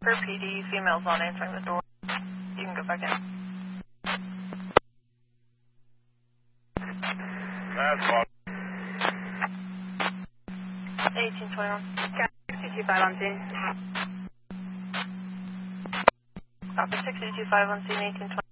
Per PD, female's not answering the door. You can go back in. That's what. 1821. Got 625 on scene. Copy 6225 on scene 1820.